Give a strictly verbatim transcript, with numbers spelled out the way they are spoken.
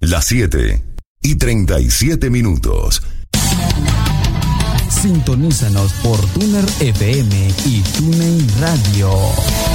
Las siete y treinta y siete minutos. Sintonízanos por Tuner F M y TuneIn Radio.